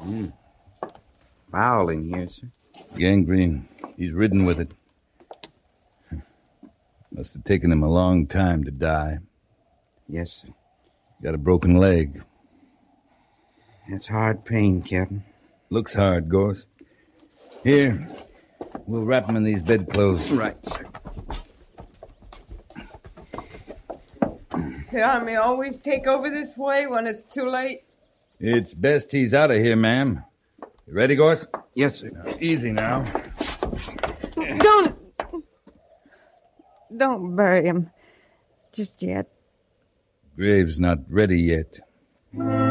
Foul in here, sir. Gangrene. He's ridden with it. Must have taken him a long time to die. Yes, sir. Got a broken leg. That's hard pain, Captain. Looks hard, Gorse. Here, we'll wrap him in these bedclothes. Right, sir. The Army always take over this way when it's too late? It's best he's out of here, ma'am. You ready, Gorse? Yes, sir. Now, easy now. Don't bury him just yet. Grave's not ready yet.